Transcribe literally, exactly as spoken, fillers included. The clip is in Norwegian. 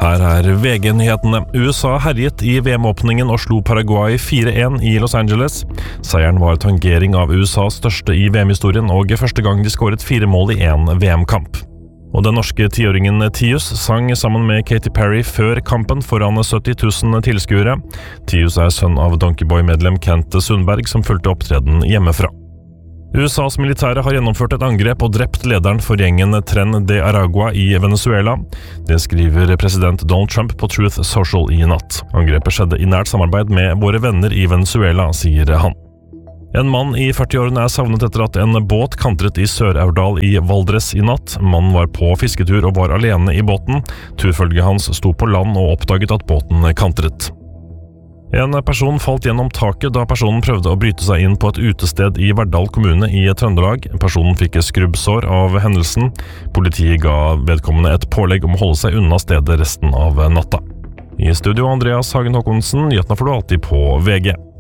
Her er V G-nyhetene. U S A herjet i V M-åpningen og slo Paraguay fire en i Los Angeles. Seieren var tangering av U S A's største i V M-historien, og første gang de skåret fire mål i en V M-kamp. Og den norske tiåringen Tius sang sammen med Katy Perry før kampen foran sytti tusen tilskuere. Tius er sønn av Donkeyboy-medlem Kent Sundberg, som fulgte opptreden hjemmefra. U S A's militære har gjennomført et angrep og drept lederen for gjengen Tren de Aragua i Venezuela. Det skriver president Donald Trump på Truth Social i natt. Angrepet skjedde i nært samarbeid med våre venner i Venezuela, sier han. En mann i førti-årene er savnet etter at en båt kantret i Sør-Aurdal i Valdres i natt. Mannen var på fisketur og var alene i båten. Turfølget hans sto på land og oppdaget at båten kantret. En person falt gjennom taket da personen prøvde å bryte seg inn på et utested i Verdal kommune i Trøndelag. Personen fikk skrubbsår av hendelsen. Politiet ga vedkommende et pålegg om å holde seg unna stedet resten av natta. I studio Andreas Hagen Håkonsen, nyhetene får du alltid på V G.